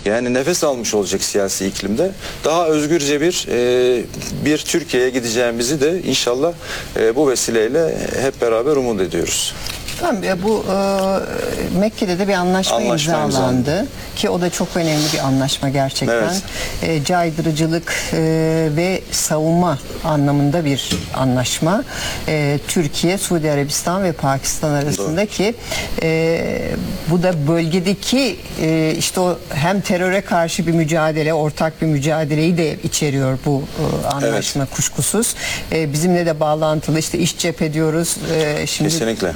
Yani nefes almış olacak siyasi iklimde. Daha özgürce bir Türkiye'ye gideceğimizi de inşallah bu vesileyle hep beraber umut ediyoruz. Tamam, bu Mekke'de de bir anlaşma imzalandı ki o da çok önemli bir anlaşma gerçekten. Evet. Caydırıcılık ve savunma anlamında bir anlaşma. Türkiye, Suudi Arabistan ve Pakistan arasındaki bu da bölgedeki işte o hem teröre karşı bir mücadele, ortak bir mücadeleyi de içeriyor bu anlaşma, evet, kuşkusuz. Bizimle de bağlantılı, işte iç cephe diyoruz. Şimdi kesinlikle.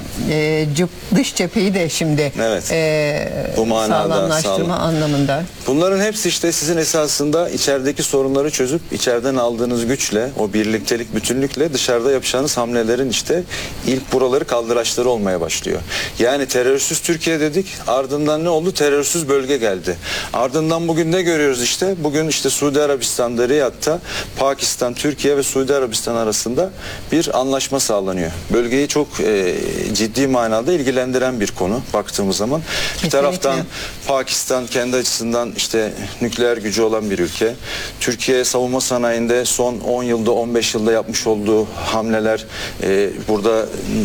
Dış cepheyi de şimdi, evet, bu manada sağlamlaştırma anlamında. Bunların hepsi işte sizin esasında içerideki sorunları çözüp içeriden aldığınız güçle, o birliktelik, bütünlükle dışarıda yapacağınız hamlelerin işte ilk buraları kaldıraçları olmaya başlıyor. Yani terörsüz Türkiye dedik, ardından ne oldu? Terörsüz bölge geldi. Ardından bugün ne görüyoruz işte? Bugün işte Suudi Arabistan'da, Riyad'da Pakistan, Türkiye ve Suudi Arabistan arasında bir anlaşma sağlanıyor. Bölgeyi çok ciddi manada ilgilendiren bir konu baktığımız zaman. Kesinlikle. Bir taraftan Pakistan kendi açısından işte nükleer gücü olan bir ülke. Türkiye savunma sanayinde son 10 yılda 15 yılda yapmış olduğu hamleler, burada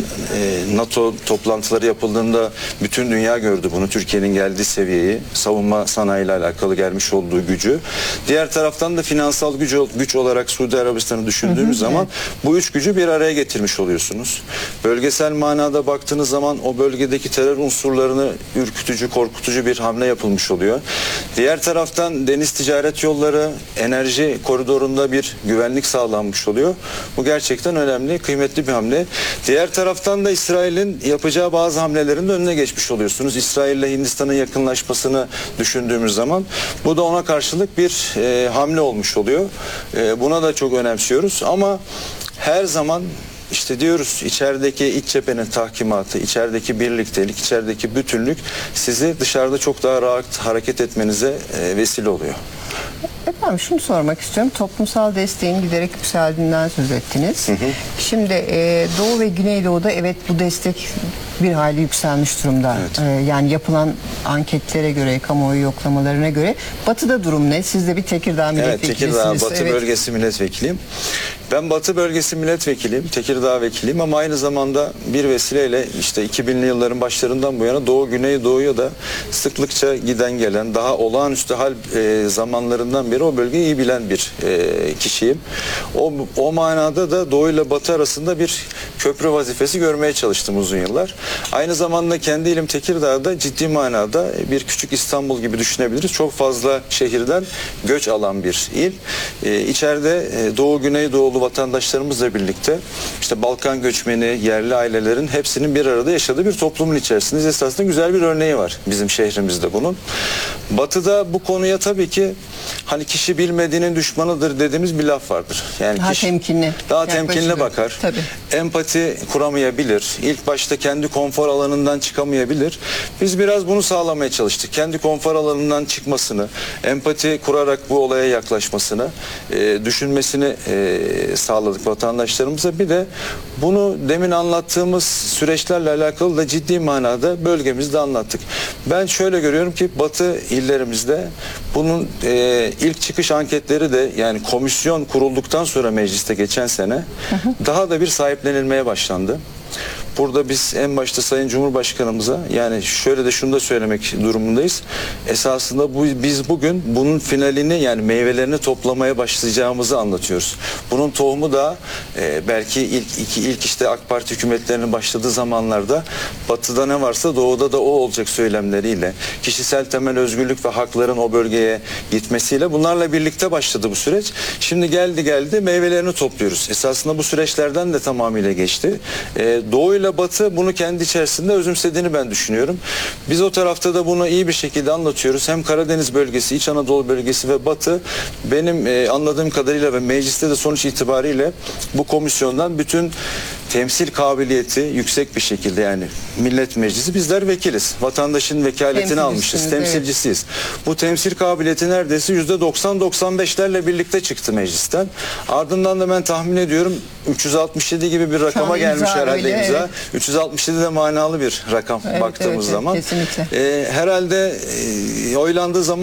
NATO toplantıları yapıldığında bütün dünya gördü bunu. Türkiye'nin geldiği seviyeyi, savunma sanayiyle alakalı gelmiş olduğu gücü. Diğer taraftan da finansal güç olarak Suudi Arabistan'ı düşündüğümüz zaman bu üç gücü bir araya getirmiş oluyorsunuz. Bölgesel manada baktığınız zaman o bölgedeki terör unsurlarını ürkütücü, korkutucu bir hamle yapılmış oluyor. Diğer taraftan deniz ticaret yolları, enerji koridorunda bir güvenlik sağlanmış oluyor. Bu gerçekten önemli, kıymetli bir hamle. Diğer taraftan da İsrail'in yapacağı bazı hamlelerin de önüne geçmiş oluyorsunuz. İsrail ile Hindistan'ın yakınlaşmasını düşündüğümüz zaman bu da ona karşılık bir hamle olmuş oluyor. Buna da çok önemsiyoruz ama her zaman İşte diyoruz, içerideki iç cephenin tahkimatı, içerideki birliktelik, içerideki bütünlük sizi dışarıda çok daha rahat hareket etmenize vesile oluyor. Efendim şunu sormak istiyorum. Toplumsal desteğin giderek yükseldiğinden söz ettiniz. Şimdi Doğu ve Güneydoğu'da evet bu destek bir hayli yükselmiş durumda. Evet. Yani yapılan anketlere göre, kamuoyu yoklamalarına göre. Batı'da durum ne? Siz de bir Tekirdağ milletvekilisiniz. Evet, Tekirdağ Batı bölgesi milletvekiliyim. Ben Batı bölgesi milletvekiliyim, Tekirdağ vekiliyim ama aynı zamanda bir vesileyle işte 2000'li yılların başlarından bu yana Doğu Güneydoğu'ya da sıklıkça giden gelen, daha olağanüstü hal zamanlarından beri o bölgeyi iyi bilen bir kişiyim. O manada da Doğu ile Batı arasında bir köprü vazifesi görmeye çalıştım uzun yıllar. Aynı zamanda kendi ilim Tekirdağ'da ciddi manada bir küçük İstanbul gibi düşünebiliriz. Çok fazla şehirden göç alan bir il. İçeride Doğu Güneydoğulu vatandaşlarımızla birlikte işte Balkan göçmeni, yerli ailelerin hepsinin bir arada yaşadığı bir toplumun içerisindeyiz. Esasında güzel bir örneği var bizim şehrimizde bunun. Batı'da bu konuya tabii ki hani kişi bilmediğinin düşmanıdır dediğimiz bir laf vardır. Yani daha kişi temkinli. Daha temkinli bakar. Tabii. Empati kuramayabilir. İlk başta kendi konfor alanından çıkamayabilir. Biz biraz bunu sağlamaya çalıştık. Kendi konfor alanından çıkmasını, empati kurarak bu olaya yaklaşmasını, düşünmesini sağladık vatandaşlarımıza. Bir de bunu demin anlattığımız süreçlerle alakalı da ciddi manada bölgemizde anlattık. Ben şöyle görüyorum ki Batı illerimizde bunun ilk çıkış anketleri de yani komisyon kurulduktan sonra mecliste geçen sene daha da bir sahiplenilmeye başlandı. Burada biz en başta Sayın Cumhurbaşkanımıza yani şöyle de şunu da söylemek durumundayız. Esasında biz bugün bunun finalini yani meyvelerini toplamaya başlayacağımızı anlatıyoruz. Bunun tohumu da belki ilk işte AK Parti hükümetlerinin başladığı zamanlarda Batı'da ne varsa Doğu'da da o olacak söylemleriyle, kişisel temel özgürlük ve hakların o bölgeye gitmesiyle bunlarla birlikte başladı bu süreç. Şimdi geldi meyvelerini topluyoruz. Esasında bu süreçlerden de tamamıyla geçti. Doğu ile Batı bunu kendi içerisinde özümsediğini ben düşünüyorum. Biz o tarafta da bunu iyi bir şekilde anlatıyoruz. Hem Karadeniz bölgesi, İç Anadolu bölgesi ve Batı benim anladığım kadarıyla ve mecliste de sonuç itibariyle bu komisyondan bütün temsil kabiliyeti yüksek bir şekilde yani Millet Meclisi bizler vekiliz. Vatandaşın vekaletini almışız. Temsilcisiyiz. Evet. Bu temsil kabiliyeti neredeyse %90-95'lerle birlikte çıktı meclisten. Ardından da ben tahmin ediyorum 367 gibi bir rakama gelmiş herhalde imza. Evet. 367 de manalı bir rakam baktığımız zaman. Kesinlikle. Herhalde oylandığı zaman